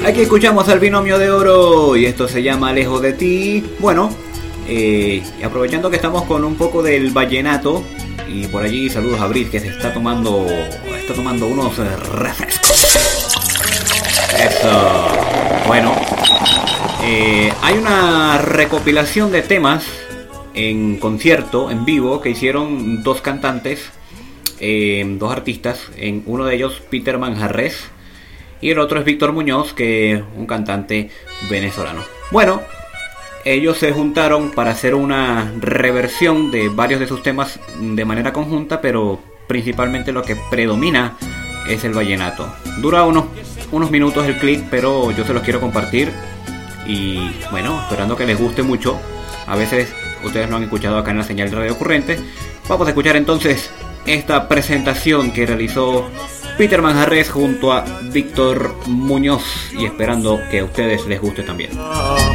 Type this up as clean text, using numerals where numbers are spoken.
Aquí escuchamos al Binomio de Oro y esto se llama Lejos de ti. Bueno, y aprovechando que estamos con un poco del vallenato, y por allí saludos a Brit que se está tomando unos refrescos. Eso. Bueno, hay una recopilación de temas en concierto, en vivo, que hicieron dos cantantes, dos artistas. Uno de ellos, Peter Manjarrés, y el otro es Víctor Muñoz, que es un cantante venezolano. Bueno, ellos se juntaron para hacer una reversión de varios de sus temas de manera conjunta, pero principalmente lo que predomina es el vallenato. Dura unos minutos el clip, pero yo se los quiero compartir y bueno, esperando que les guste mucho. A veces ustedes no han escuchado acá en la señal de Radio Corriente. Vamos a escuchar entonces esta presentación que realizó Peter Manjarrés junto a Víctor Muñoz, y esperando que a ustedes les guste también.